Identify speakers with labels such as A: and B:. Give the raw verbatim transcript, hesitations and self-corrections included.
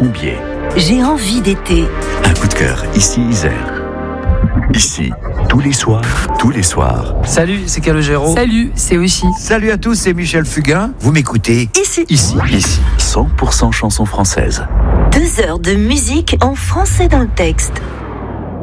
A: Combier.
B: J'ai envie d'été.
A: Un coup de cœur, ici Isère. Ici, tous les soirs, tous les soirs.
C: Salut, c'est Calogero.
D: Salut, c'est Oshi.
E: Salut à tous, c'est Michel Fugain. Vous m'écoutez
B: Ici.
A: Ici, ici, cent pour cent chansons françaises.
B: Deux heures de musique en français dans le texte.